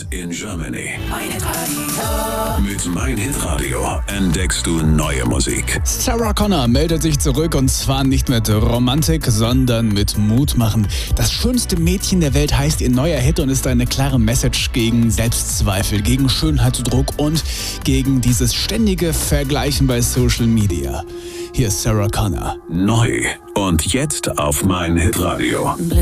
Hit in Germany. Mit Mein Hit Radio entdeckst du neue Musik. Sarah Connor meldet sich zurück und zwar nicht mit Romantik, sondern mit Mut machen. Das schönste Mädchen der Welt heißt ihr neuer Hit und ist eine klare Message gegen Selbstzweifel, gegen Schönheitsdruck und gegen dieses ständige Vergleichen bei Social Media. Hier ist Sarah Connor. Neu und jetzt auf Mein Hit Radio.